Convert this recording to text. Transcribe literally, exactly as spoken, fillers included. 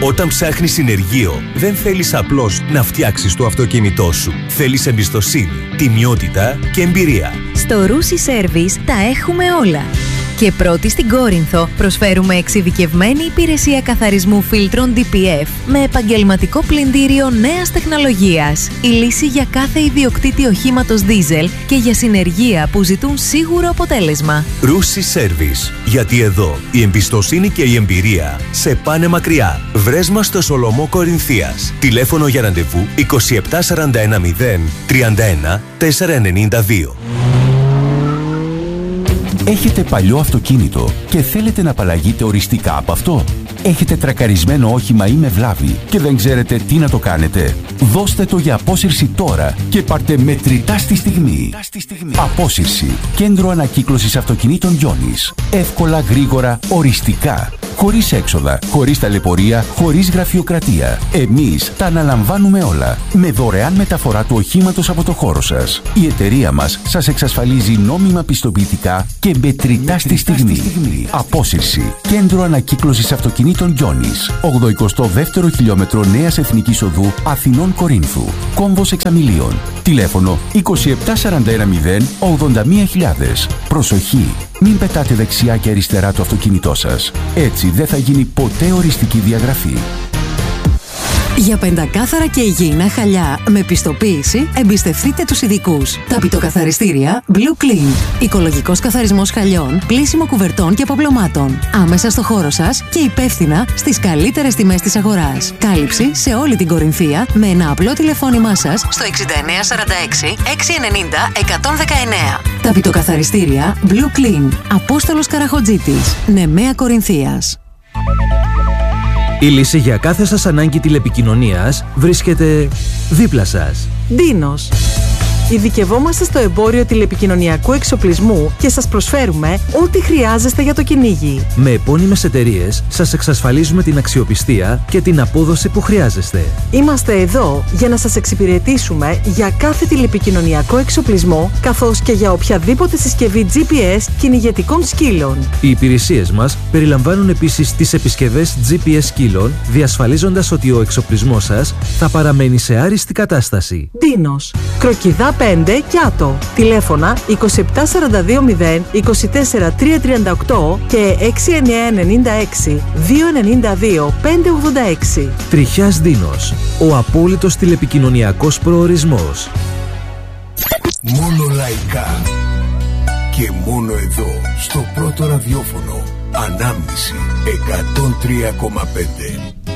Όταν ψάχνεις συνεργείο, δεν θέλεις απλώς να φτιάξεις το αυτοκίνητό σου. Θέλεις εμπιστοσύνη, τιμιότητα και εμπειρία. Στο Ρούσι Service τα έχουμε όλα. Και πρώτη στην Κόρινθο προσφέρουμε εξειδικευμένη υπηρεσία καθαρισμού φίλτρων ντι πι εφ με επαγγελματικό πλυντήριο νέας τεχνολογίας. Η λύση για κάθε ιδιοκτήτη οχήματος δίζελ και για συνεργεία που ζητούν σίγουρο αποτέλεσμα. Ρούσι Service. Γιατί εδώ η εμπιστοσύνη και η εμπειρία σε πάνε μακριά. Βρες μας στο Σολομό Κορινθίας. Τηλέφωνο για ραντεβού είκοσι επτά σαράντα ένα μηδέν τριάντα ένα τετρακόσια ενενήντα δύο. Έχετε παλιό αυτοκίνητο και θέλετε να απαλλαγείτε οριστικά από αυτό? Έχετε τρακαρισμένο όχημα ή με βλάβη και δεν ξέρετε τι να το κάνετε? Δώστε το για απόσυρση τώρα και πάρτε μετρητά στη στιγμή. Απόσυρση. Κέντρο ανακύκλωσης αυτοκινήτων Γιώνης. Εύκολα, γρήγορα, οριστικά. Χωρίς έξοδα, χωρίς ταλαιπωρία, χωρίς γραφειοκρατία. Εμείς τα αναλαμβάνουμε όλα. Με δωρεάν μεταφορά του οχήματος από το χώρο σας. Η εταιρεία μας σας εξασφαλίζει νόμιμα πιστοποιητικά και μετρητά στη στιγμή. στιγμή. Απόσυρση. Κέντρο ανακύκλωσης αυτοκινήτων Γιώνης. ογδοηκοστό δεύτερο χιλιόμετρο Νέας Εθνικής Οδού Αθηνών Κορίνθου. Κόμβος Εξαμηλίων. Τηλέφωνο είκοσι επτά σαράντα ένα μηδέν ογδόντα μία χιλιάδες. Προσοχή! Μην πετάτε δεξιά και αριστερά το αυτοκίνητό σας. Έτσι δεν θα γίνει ποτέ οριστική διαγραφή. Για πεντακάθαρα και υγιεινά χαλιά με πιστοποίηση, εμπιστευτείτε τους ειδικούς. Τα πιτοκαθαριστήρια Blue Clean. Οικολογικός καθαρισμός χαλιών, πλύσιμο κουβερτών και αποπλωμάτων. Άμεσα στο χώρο σας και υπεύθυνα στις καλύτερες τιμές της αγοράς. Κάλυψη σε όλη την Κορινθία με ένα απλό τηλεφώνημά σας στο εξήντα εννέα σαράντα έξι εξακόσια ενενήντα εκατόν δεκαεννέα. Τα πιτοκαθαριστήρια Blue Clean. Απόστολος Καραχοτζήτης, Νεμαία Κορινθίας. Η λύση για κάθε σας ανάγκη τηλεπικοινωνίας βρίσκεται δίπλα σας. Ντίνος. Ειδικευόμαστε στο εμπόριο τηλεπικοινωνιακού εξοπλισμού και σας προσφέρουμε ό,τι χρειάζεστε για το κυνήγι. Με επώνυμες εταιρείες σας εξασφαλίζουμε την αξιοπιστία και την απόδοση που χρειάζεστε. Είμαστε εδώ για να σας εξυπηρετήσουμε για κάθε τηλεπικοινωνιακό εξοπλισμό, καθώς και για οποιαδήποτε συσκευή τζι πι ες κυνηγετικών σκύλων. Οι υπηρεσίες μας περιλαμβάνουν επίσης τις επισκευές τζι πι ες σκύλων, διασφαλίζοντας ότι ο εξοπλισμός σας θα παραμένει σε άριστη κατάσταση. Ντίνος. Κροκιδά πέντε Κιάτο. Τηλέφωνα είκοσι επτά σαράντα δύο μηδέν είκοσι τέσσερα τριακόσια τριάντα οκτώ και έξι εννέα ενενήντα έξι διακόσια ενενήντα δύο πεντακόσια ογδόντα έξι. Τριχιάς Ντίνος. Ο απόλυτος τηλεπικοινωνιακός προορισμός. Μόνο λαϊκά. Και μόνο εδώ, στο πρώτο ραδιόφωνο. Ανάμνηση εκατόν τρία κόμμα πέντε.